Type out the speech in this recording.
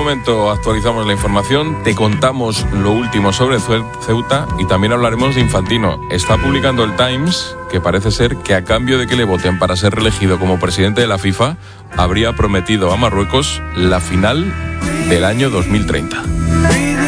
momento actualizamos la información, te contamos lo último sobre Ceuta y también hablaremos de Infantino. Está publicando el Times que parece ser que a cambio de que le voten para ser reelegido como presidente de la FIFA, habría prometido a Marruecos la final del año 2030.